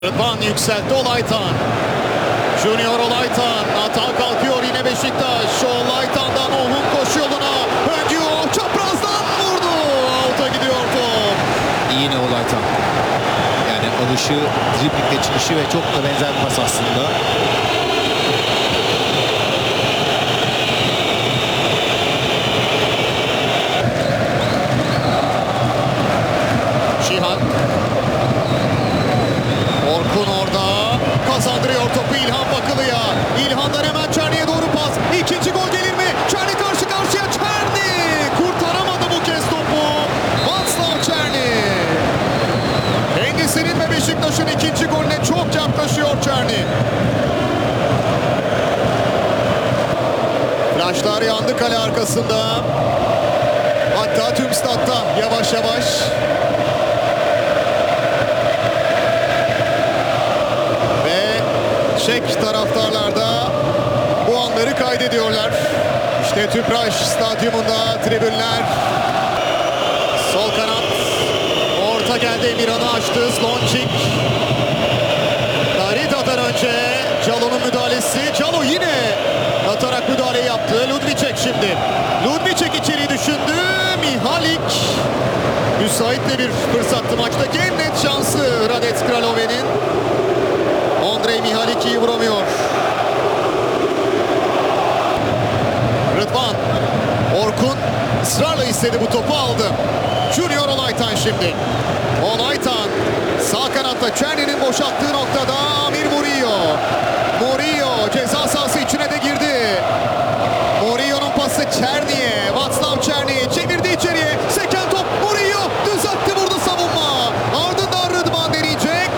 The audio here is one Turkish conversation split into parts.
Rıdvan yükseltti Olaytan. Junior Olaytan. Hata kalkıyor yine Beşiktaş. Olaytan'dan Ohun koşu yoluna. Öngü çaprazdan vurdu. Out'a gidiyor top. Yine Olaytan. Yani alışı, driblingle çıkışı ve çok da benzer bir pas aslında. Şihan. Orkun orada. Kazandırıyor topu İlhan Bakılı'ya. İlhan'dan hemen Çerni'ye doğru pas. İkinci gol gelir mi? Çerni karşı karşıya. Çerni kurtaramadı bu kez topu. Václav Černý. Kendisinin ve Beşiktaş'ın ikinci golüne çok yaklaşıyor Çerni. Flaşlar yandı kale arkasında. Hatta tüm statta yavaş yavaş. Çek taraftarlar da bu anları kaydediyorlar. İşte Tüpraş Stadyumunda tribünler. Sol kanat. Orta geldi, Emirhan'ı açtı. Slončík. Darida'dan önce Calo'nun müdahalesi. Calo yine atarak müdahale yaptı. Ludvíček şimdi. Ludvíček içeri düşündü. Mihalik. Müsait de bir fırsattı. Maçtaki en net şansı Hradec Kralové'nin. Ondrej Mihalik iyi vuramıyor. Rıdvan. Orkun ısrarla istedi, bu topu aldı. Junior Olaytan şimdi. Olaytan sağ kanatta Çerni'nin boşalttığı noktada Amir Murillo. Murillo ceza sahası içine de girdi. Murillo'nun pası Çerni'ye. Václav Černý çevirdi içeriye. Seken top Murillo. Düz attı, vurdu savunma. Ardından Rıdvan deneyecek.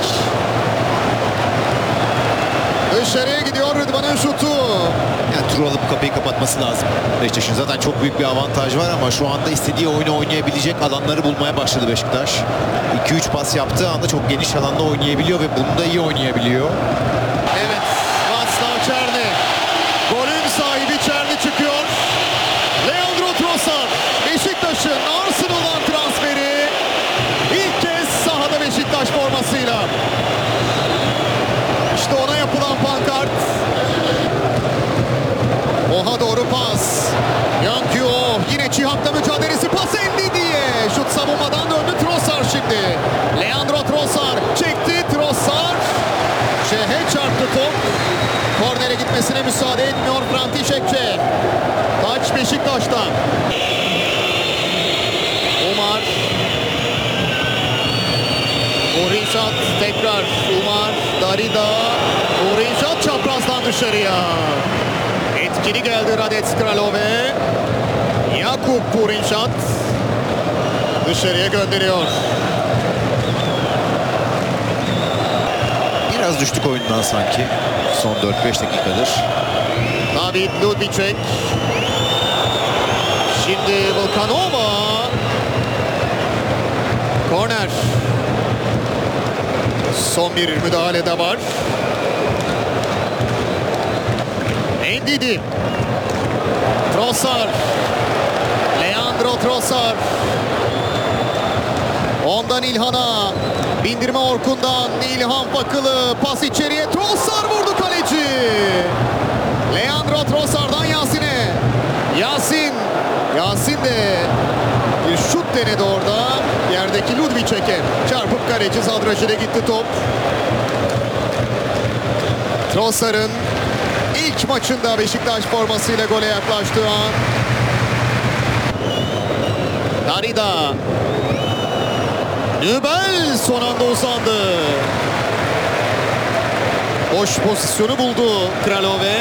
Dışarıya gidiyor Rıdvan'ın şutu. Yani tur alıp kapıyı kapatması lazım. Beşiktaş'ın zaten çok büyük bir avantaj var ama şu anda istediği oyunu oynayabilecek alanları bulmaya başladı Beşiktaş. 2-3 pas yaptığı anda çok geniş alanda oynayabiliyor ve bunu da iyi oynayabiliyor. Evet, Václav Černý. Golün sahibi Černý çıkıyor. Leandro Trossard. Beşiktaş'ın Arsenal'dan transferi. İlk kez sahada Beşiktaş formasıyla. İşte ona yapılan pankart. Oha doğru pas. Yankı yine Çihat'la mücadelesi, pas Ndidi'ye. Şut savunmadan döndü Trossard şimdi. Leandro Trossard çekti, Trossard. Şehe çarptı top. Kornere gitmesine müsaade etmiyor František'e. Taç Beşiktaş'ta. Umar. Urinşat tekrar. Umar. Darida. Urinşat çaprazdan dışarıya. Etkili geldi Hradec Kralové. Jakub Urinšat dışarıya gönderiyor. Biraz düştük oyundan sanki. Son 4-5 dakikadır. David Ludvíček. Şimdi Vlkanova. Korner. Son bir müdahale de var. Ndidi. Trossard. Leandro Trossard. Ondan İlhan'a. Bindirme Orkun'dan. İlhan Bakılı. Pas içeriye. Trossard vurdu kaleci. Leandro Trossard'dan Yasin'e. Yasin de bir şut denedi orada. Yerdeki Ludvíček'e çarpıp kaleci zadrajine gitti top. Trossard'ın İlk maçında Beşiktaş formasıyla gole yaklaştığı an. Darida. Nübel son anda uzandı. Boş pozisyonu buldu Kralové.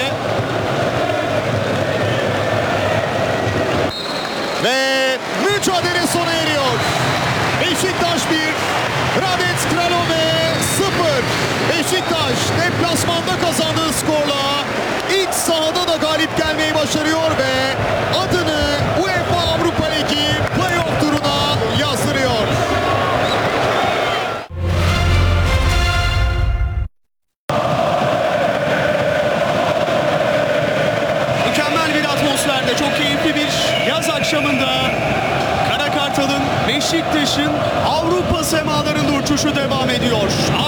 Ve mücadele sona eriyor. Beşiktaş 1, Hradec Kralové 0. Beşiktaş deplasmanda kazandığı skorla İç sahada da galip gelmeyi başarıyor ve adını UEFA Avrupa Ligi playoff turuna yazdırıyor. Mükemmel bir atmosferde, çok keyifli bir yaz akşamında Kara Kartal'ın, Beşiktaş'ın Avrupa semalarında uçuşu devam ediyor.